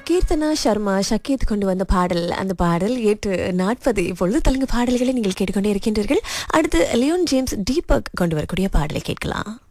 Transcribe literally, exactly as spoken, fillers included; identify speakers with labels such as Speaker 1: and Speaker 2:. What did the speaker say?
Speaker 1: கீர்த்தனா சர்மா ஷக்கீத் கொண்டு வந்த பாடல், அந்த பாடல் ஏற்று நாற்பது இப்பொழுது தெலுங்கு பாடல்களை நீங்கள் கேட்டுக்கொண்டே இருக்கின்றீர்கள். அடுத்து லியோன் ஜேம்ஸ் தீபக் கொண்டு வரக்கூடிய பாடலை கேட்கலாம்.